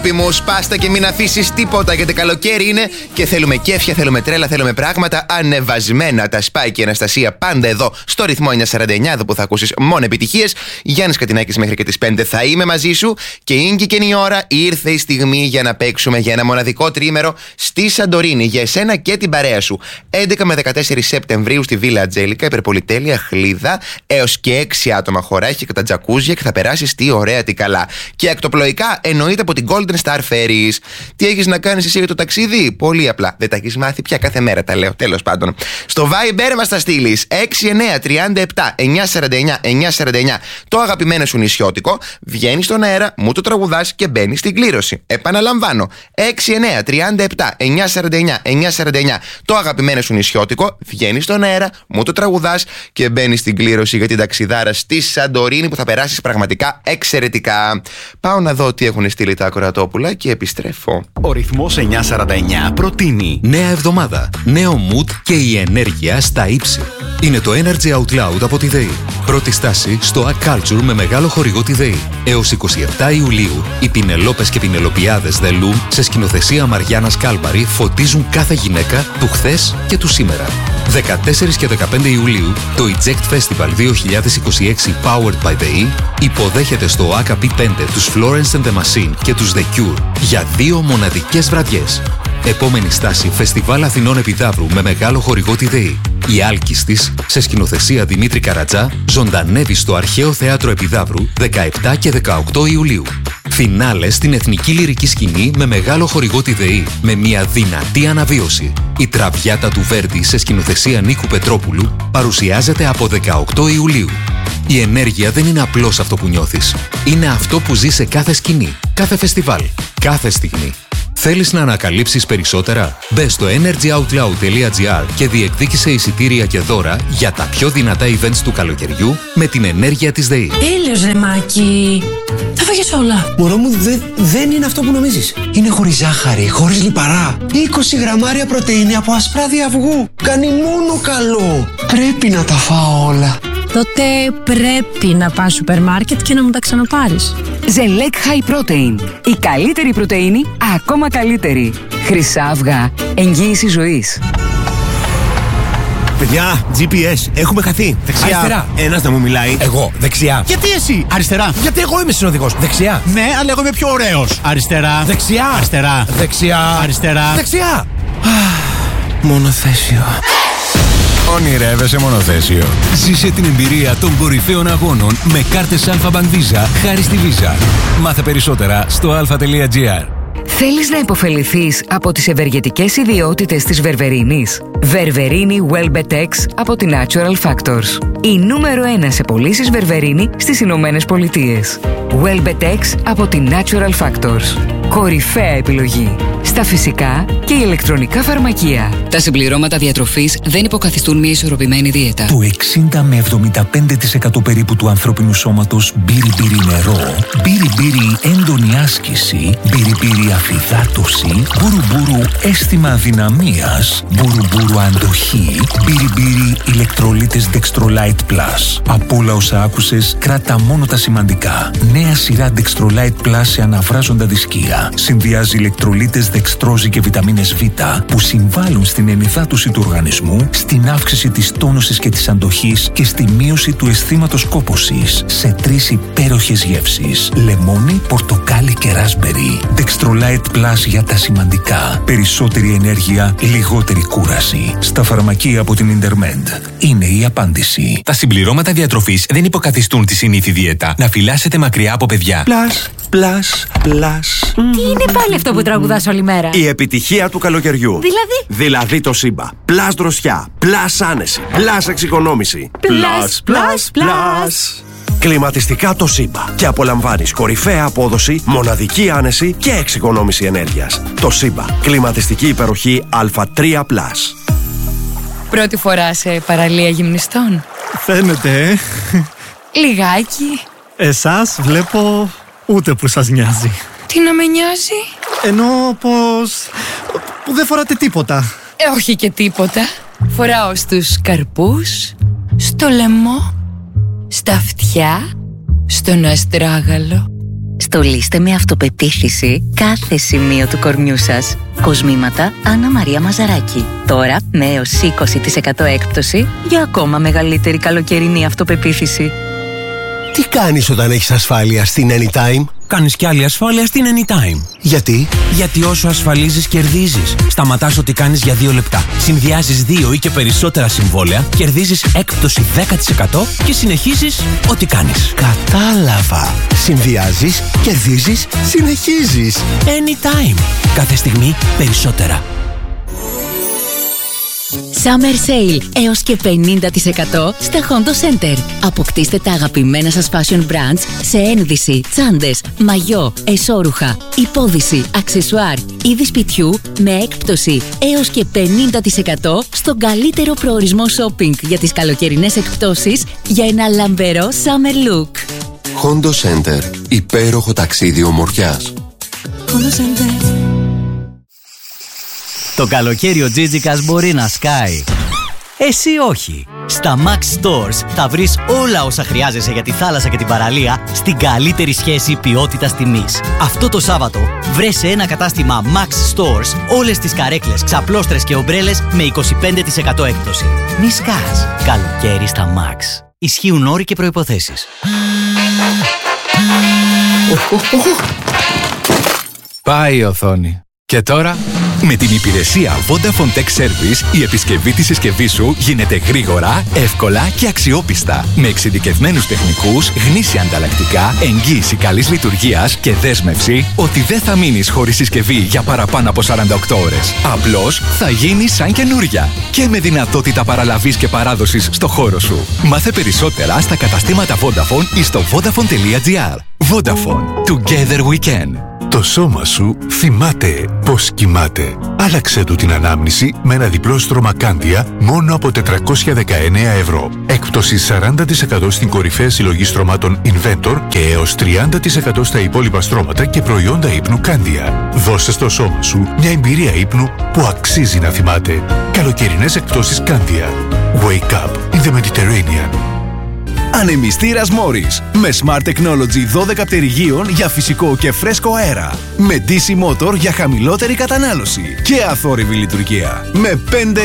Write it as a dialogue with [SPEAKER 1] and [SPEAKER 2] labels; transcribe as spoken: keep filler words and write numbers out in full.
[SPEAKER 1] Μου σπάστα και μην αφήσεις τίποτα, γιατί καλοκαίρι είναι και θέλουμε κέφια, θέλουμε τρέλα, θέλουμε πράγματα ανεβασμένα. Τα Spike και η Αναστασία πάντα εδώ στο ρυθμό εννιακόσια σαράντα εννιά, εδώ που θα ακούσεις μόνο επιτυχίες. Γιάννης Κατινάκης μέχρι και τις πέντε θα είμαι μαζί σου. Και είναι και η ώρα, ήρθε η στιγμή για να παίξουμε για ένα μοναδικό τρίμερο στη Σαντορίνη. Για εσένα και την παρέα σου. έντεκα με δεκατέσσερις Σεπτεμβρίου στη Βίλα Ατζέλικα, υπερπολιτέλεια Χλίδα. Έως και έξι άτομα χωράει και τα τζακούζια και θα περάσεις τι ωραία, τι καλά. Και ακτοπλοϊκά εννοείται από την Golden Star Ferries. Τι έχεις να κάνεις εσύ για το ταξίδι? Πολύ απλά. Δεν τα έχεις μάθει πια, κάθε μέρα τα λέω. Τέλος πάντων. Στο Viber μας τα στείλεις έξι εννιά τρία επτά εννιακόσια σαράντα εννιά εννιακόσια σαράντα εννιά το αγαπημένο σου νησιώτικο. Βγαίνεις στον αέρα, μου το τραγουδάς και μπαίνεις στην κλήρωση. Επαναλαμβάνω. έξι εννιά τρία επτά εννιακόσια σαράντα εννιά εννιακόσια σαράντα εννιά το αγαπημένο σου νησιώτικο. Βγαίνεις στον αέρα, μου το τραγουδάς και μπαίνεις στην κλήρωση για την ταξιδάρα στη Σαντορίνη που θα περάσεις πραγματικά εξαιρετικά. Πάω να δω τι έχουν στείλει τα ακροατόπουλα και επιστρέφω.
[SPEAKER 2] Ο ρυθμός εννιακόσια σαράντα εννιά προτείνει νέα εβδομάδα, νέο mood και η ενέργεια στα ύψη. Είναι το Energy Out Loud από τη ΔΕΗ. Πρώτη στάση στο A Culture με μεγάλο χορηγό τη ΔΕΗ. Έως εικοστή εβδόμη Ιουλίου, οι Πινελόπες και Πινελοπιάδες The Loom σε σκηνοθεσία Μαριάννας Κάλμπαρη φωτίζουν κάθε γυναίκα του χθες και του σήμερα. δεκατέσσερις και δεκαπέντε Ιουλίου, το Eject Festival δύο χιλιάδες είκοσι έξι Powered by ΔΕΗ υποδέχεται στο έι κέι πι πέντε τους Florence and the Machine και τους The Cure για δύο μοναδικές βραδιές. Επόμενη στάση, Φεστιβάλ Αθηνών Επιδαύρου με μεγάλο χορηγό τη ΔΕΗ. Η Άλκης της, σε σκηνοθεσία Δημήτρη Καρατζά, ζωντανεύει στο Αρχαίο Θέατρο Επιδαύρου δεκαεπτά και δεκαοκτώ Ιουλίου. Φινάλε στην Εθνική Λυρική Σκηνή με μεγάλο χορηγό τη ΔΕΗ, με μια δυνατή αναβίωση. Η Τραβιάτα του Βέρντι σε σκηνοθεσία Νίκου Πετρόπουλου παρουσιάζεται από δεκαοκτώ Ιουλίου. Η ενέργεια δεν είναι απλώς αυτό που νιώθεις. Είναι αυτό που ζεις σε κάθε σκηνή, κάθε φεστιβάλ, κάθε στιγμή. Θέλεις να ανακαλύψεις περισσότερα? Μπες στο energyoutloud τελεία gr και διεκδίκησε εισιτήρια και δώρα για τα πιο δυνατά events του καλοκαιριού με την ενέργεια της ΔΕΗ.
[SPEAKER 3] Τέλειος ρε Μάκη. Τα φάγες όλα.
[SPEAKER 4] Μωρό μου, δε, δεν είναι αυτό που νομίζεις. Είναι χωρίς ζάχαρη, χωρίς λιπαρά. είκοσι γραμμάρια πρωτεΐνη από ασπράδι αυγού. Κάνει μόνο καλό. Πρέπει να τα φάω όλα.
[SPEAKER 3] Τότε πρέπει να πας σούπερ μάρκετ και να μου τα ξαναπάρεις.
[SPEAKER 5] Ζελέκ High Protein. Η καλύτερη πρωτεΐνη, ακόμα καλύτερη. Χρυσά αυγά. Εγγύηση ζωής.
[SPEAKER 6] Παιδιά, τζι πι ες, έχουμε χαθεί. Δεξιά.
[SPEAKER 7] Αριστερά.
[SPEAKER 6] Ένας να μου μιλάει.
[SPEAKER 7] Εγώ, δεξιά.
[SPEAKER 6] Γιατί εσύ?
[SPEAKER 7] Αριστερά.
[SPEAKER 6] Γιατί εγώ είμαι συνοδηγός.
[SPEAKER 7] Δεξιά.
[SPEAKER 6] Ναι, αλλά εγώ είμαι πιο ωραίος.
[SPEAKER 7] Αριστερά.
[SPEAKER 6] Δεξιά.
[SPEAKER 7] Αριστερά.
[SPEAKER 6] Δεξιά.
[SPEAKER 7] Αριστερά.
[SPEAKER 6] Δεξιά. Μονοθέσιο.
[SPEAKER 8] Ονειρεύεσαι μονοθέσιο? Ζήσε την εμπειρία των κορυφαίων αγώνων με κάρτες Alpha Bank Visa χάρη στη Visa. Μάθε περισσότερα στο alpha τελεία gr.
[SPEAKER 5] Θέλεις να υποφεληθείς από τις ευεργετικές ιδιότητες της Βερβερίνης? Βερβερίνη Welbetex από τη Natural Factors. Η νούμερο ένα σε πωλήσεις Βερβερίνη στις Ηνωμένες Πολιτείες. Welbetex από τη Natural Factors. Κορυφαία επιλογή στα φυσικά και ηλεκτρονικά φαρμακεία. Τα συμπληρώματα διατροφής δεν υποκαθιστούν μια ισορροπημένη δίαιτα.
[SPEAKER 9] Το εξήντα με εβδομήντα πέντε τοις εκατό περίπου του ανθρώπινου σώματος μπύρι-μπύρι νερό, μπύρι-μπύρι έντονη άσκηση, μπύρι-μπύρι αφυδάτωση, μπουρου-μπουρου αίσθημα αδυναμίας, μπουρου-μπουρου αντοχή, μπύρι-μπύρι ηλεκτρολίτες Dextrolite Plus. Από όλα όσα άκουσες, κράτα μόνο τα σημαντικά. Νέα σειρά Dextrolite Plus σε αναβράζοντα δισκία. Συνδυάζει ηλεκτρολίτες δεξτρόζη και βιταμίνες Β που συμβάλλουν στην ενυδάτωση του οργανισμού, στην αύξηση της τόνωσης και της αντοχής και στη μείωση του αισθήματος κόπωσης σε τρεις υπέροχες γεύσεις: λεμόνι, πορτοκάλι και ράσμπερι. Dextrolite Plus για τα σημαντικά. Περισσότερη ενέργεια, λιγότερη κούραση. Στα φαρμακεία από την Intermed. Είναι η απάντηση.
[SPEAKER 10] Τα συμπληρώματα διατροφής δεν υποκαθιστούν τη συνήθη δίαιτα. Να φυλάσσετε μακριά από παιδιά.
[SPEAKER 6] Πλάς, πλάς, πλάς.
[SPEAKER 3] Τι είναι πάλι αυτό που τραγουδάς όλη μέρα?
[SPEAKER 6] Η επιτυχία του καλοκαιριού.
[SPEAKER 3] Δηλαδή?
[SPEAKER 6] Δηλαδή το Σύμπα. Πλάς δροσιά, πλάς άνεση, πλάς εξοικονόμηση.
[SPEAKER 3] Πλάς, πλάς, πλάς.
[SPEAKER 6] Κλιματιστικά το Σύμπα. Και απολαμβάνεις κορυφαία απόδοση, μοναδική άνεση και εξοικονόμηση ενέργειας. Το Σύμπα. Κλιματιστική υπεροχή Α τρία πλας.
[SPEAKER 5] Πρώτη φορά σε παραλία γυμνιστών?
[SPEAKER 11] Φαίνεται, ε.
[SPEAKER 5] Λιγάκι.
[SPEAKER 11] Εσάς βλέπω ούτε που σας νοιάζει.
[SPEAKER 5] Τι να με νοιάζει?
[SPEAKER 11] Εννοώ πως... που δεν φοράτε τίποτα.
[SPEAKER 5] Ε, όχι και τίποτα. Φοράω στους καρπούς, στο λαιμό, στα αυτιά, στον αστράγαλο, Στολίστε με αυτοπεποίθηση κάθε σημείο του κορμιού σας. Κοσμήματα Άννα Μαρία Μαζαράκη. Τώρα με έως είκοσι τοις εκατό έκπτωση για ακόμα μεγαλύτερη καλοκαιρινή αυτοπεποίθηση.
[SPEAKER 7] Τι κάνεις όταν έχεις ασφάλεια στην Anytime?
[SPEAKER 12] Κάνεις κι άλλη ασφάλεια στην Anytime.
[SPEAKER 7] Γιατί?
[SPEAKER 12] Γιατί όσο ασφαλίζεις κερδίζεις. Σταματάς ό,τι κάνεις για δύο λεπτά. Συνδυάζεις δύο ή και περισσότερα συμβόλαια, κερδίζεις έκπτωση δέκα τοις εκατό και συνεχίζεις ό,τι κάνεις.
[SPEAKER 7] Κατάλαβα. Συνδυάζεις, κερδίζεις, συνεχίζεις.
[SPEAKER 12] Anytime. Κάθε στιγμή περισσότερα.
[SPEAKER 5] Summer Sale έως και πενήντα τοις εκατό στα Hondo Center. Αποκτήστε τα αγαπημένα σας fashion brands σε ένδυση, τσάντες, μαγιό, εσώρουχα, υπόδυση, αξεσουάρ, είδη σπιτιού με έκπτωση έως και πενήντα τοις εκατό στον καλύτερο προορισμό shopping για τις καλοκαιρινές εκπτώσεις για ένα λαμπερό summer look.
[SPEAKER 13] Hondo Center. Υπέροχο ταξίδι ομορφιάς.
[SPEAKER 5] Hondo Center.
[SPEAKER 14] Το καλοκαίρι ο Τζίτζικας μπορεί να σκάει. Εσύ όχι. Στα Max Stores θα βρεις όλα όσα χρειάζεσαι για τη θάλασσα και την παραλία στην καλύτερη σχέση ποιότητας τιμής. Αυτό το Σάββατο βρες σε ένα κατάστημα Max Stores όλες τις καρέκλες, ξαπλώστρες και ομπρέλες με είκοσι πέντε τοις εκατό έκπτωση. Μη σκάς. Καλοκαίρι στα Max. Ισχύουν όροι και προϋποθέσεις.
[SPEAKER 10] Πάει η οθόνη. Και τώρα, με την υπηρεσία Vodafone Tech Service, η επισκευή της συσκευής σου γίνεται γρήγορα, εύκολα και αξιόπιστα. Με εξειδικευμένους τεχνικούς, γνήσια ανταλλακτικά, εγγύηση καλής λειτουργίας και δέσμευση ότι δεν θα μείνεις χωρίς συσκευή για παραπάνω από σαράντα οκτώ ώρες. Απλώς θα γίνει σαν καινούρια. Και με δυνατότητα παραλαβής και παράδοσης στο χώρο σου. Μάθε περισσότερα στα καταστήματα Vodafone ή στο vodafone τελεία gr. Vodafone. Together we can.
[SPEAKER 15] Το σώμα σου θυμάται πώς κοιμάται. Άλλαξε του την ανάμνηση με ένα διπλό στρώμα Κάνδια μόνο από τετρακόσια δεκαεννέα ευρώ. Έκπτωση σαράντα τοις εκατό στην κορυφαία συλλογή στρωμάτων Inventor και έως τριάντα τοις εκατό στα υπόλοιπα στρώματα και προϊόντα ύπνου Κάνδια. Δώσε στο σώμα σου μια εμπειρία ύπνου που αξίζει να θυμάται. Καλοκαιρινές εκπτώσεις Κάνδια. Wake up in the Mediterranean.
[SPEAKER 16] Ανεμιστήρας Morris με Smart Technology δώδεκα πτερυγίων για φυσικό και φρέσκο αέρα. Με ντι σι Motor για χαμηλότερη κατανάλωση και αθόρυβη λειτουργία. Με πέντε